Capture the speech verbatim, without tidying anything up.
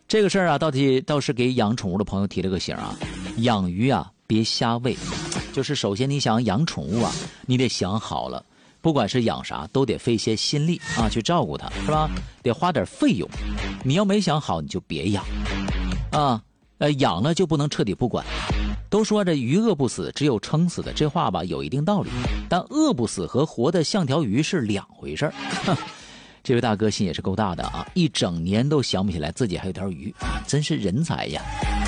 这个事儿啊，到底倒是给养宠物的朋友提了个醒啊，养鱼啊别瞎喂，就是首先你想养宠物啊，你得想好了，不管是养啥都得费些心力啊去照顾它，是吧？得花点费用。你要没想好你就别养啊，呃养了就不能彻底不管。都说这鱼饿不死，只有撑死的，这话吧有一定道理，但饿不死和活得像条鱼是两回事儿。这位大哥心也是够大的啊，一整年都想不起来自己还有条鱼，真是人才呀。